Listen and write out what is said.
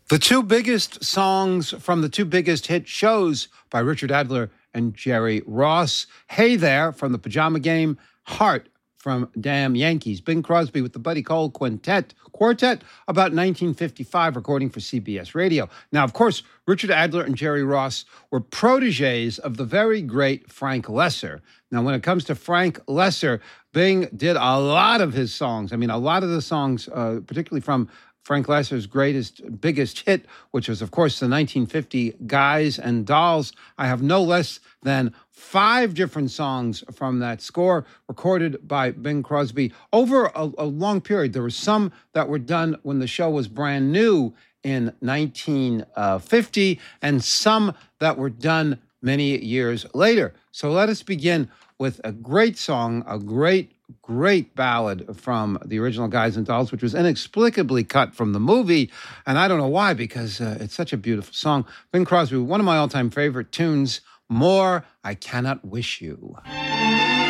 The two biggest songs from the two biggest hit shows by Richard Adler and Jerry Ross. Hey There from the Pajama Game, Heart from Damn Yankees. Bing Crosby with the Buddy Cole Quartet about 1955, recording for CBS Radio. Now, of course, Richard Adler and Jerry Ross were protégés of the very great Frank Loesser. Now, when it comes to Frank Loesser, Bing did a lot of his songs. I mean, a lot of the songs, particularly from Frank Loesser's biggest hit, which was, of course, the 1950 Guys and Dolls. I have no less than 5 different songs from that score recorded by Bing Crosby over a long period. There were some that were done when the show was brand new in 1950 and some that were done many years later. So let us begin with a great song, a great ballad from the original Guys and Dolls, which was inexplicably cut from the movie. And I don't know why, because it's such a beautiful song. Bing Crosby, one of my all-time favorite tunes, More I Cannot Wish You.